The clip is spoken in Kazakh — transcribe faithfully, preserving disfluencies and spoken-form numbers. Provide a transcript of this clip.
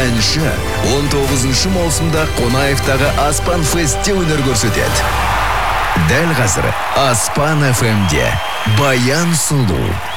әнші он тоғызыншы маусымда Қонаевтағы Аспан Фестте өнер көрсетеді. Дәл қазір Аспан эф эмде Баян Сұлу.